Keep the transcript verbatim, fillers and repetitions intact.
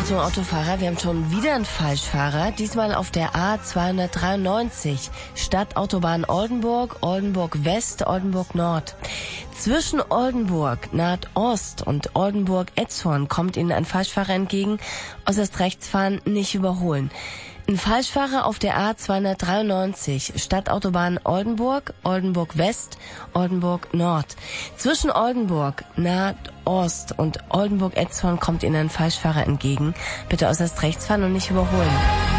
Achtung Autofahrer, wir haben schon wieder einen Falschfahrer, diesmal auf der A zweihundertdreiundneunzig, Stadtautobahn Oldenburg, Oldenburg West, Oldenburg Nord. Zwischen Oldenburg Nordost und Oldenburg Etzhorn kommt Ihnen ein Falschfahrer entgegen, äußerst rechts fahren, nicht überholen. Ein Falschfahrer auf der A zweihundertdreiundneunzig, Stadtautobahn Oldenburg, Oldenburg West, Oldenburg Nord. Zwischen Oldenburg Nordost und Oldenburg Etzhorn kommt Ihnen ein Falschfahrer entgegen. Bitte äußerst rechts fahren und nicht überholen.